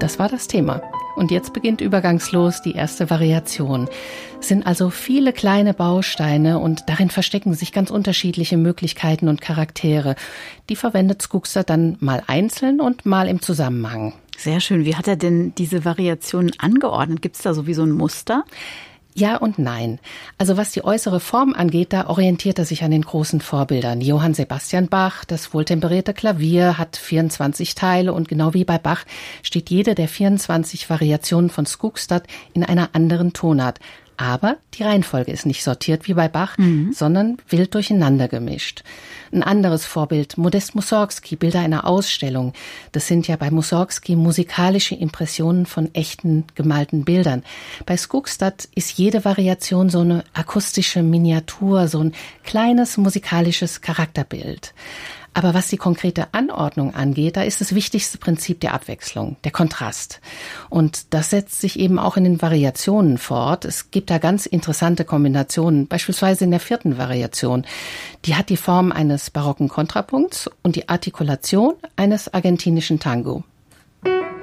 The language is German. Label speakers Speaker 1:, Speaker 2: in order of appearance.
Speaker 1: Das war das Thema. Und jetzt beginnt übergangslos die erste Variation. Es sind also viele kleine Bausteine und darin verstecken sich ganz unterschiedliche Möglichkeiten und Charaktere. Die verwendet Skookstad dann mal einzeln und mal im Zusammenhang.
Speaker 2: Sehr schön. Wie hat er denn diese Variationen angeordnet? Gibt es da sowieso ein Muster?
Speaker 1: Ja und nein. Also was die äußere Form angeht, da orientiert er sich an den großen Vorbildern. Johann Sebastian Bach, das wohltemperierte Klavier, hat 24 Teile und genau wie bei Bach steht jede der 24 Variationen von Skookstad in einer anderen Tonart. Aber die Reihenfolge ist nicht sortiert wie bei Bach, sondern wild durcheinander gemischt. Ein anderes Vorbild, Modest Mussorgsky, Bilder einer Ausstellung. Das sind ja bei Mussorgsky musikalische Impressionen von echten gemalten Bildern. Bei Skookstad ist jede Variation so eine akustische Miniatur, so ein kleines musikalisches Charakterbild. Aber was die konkrete Anordnung angeht, da ist das wichtigste Prinzip der Abwechslung, der Kontrast. Und das setzt sich eben auch in den Variationen fort. Es gibt da ganz interessante Kombinationen, beispielsweise in der 4. Variation. Die hat die Form eines barocken Kontrapunkts und die Artikulation eines argentinischen Tango.